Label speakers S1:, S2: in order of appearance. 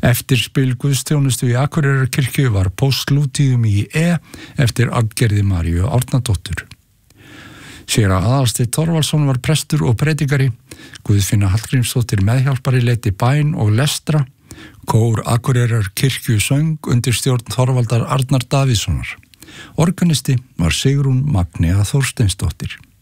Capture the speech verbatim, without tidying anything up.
S1: Eftir spil guðsþjónustu í Akureyrarkirkju var póstlútíðum í E eftir Aggerði Maríu Árnadóttur. Séra Aðalsteinn Þorvaldsson var prestur og predikari, Guðfinna Hallgrímsdóttir meðhjálpari leiddi bæn og lestra, kór Akureyrarkirkju söng undir stjórn Þorvaldar Arnar Davíðssonar. Organisti var Sigrún Magnea Þorsteinsdóttir.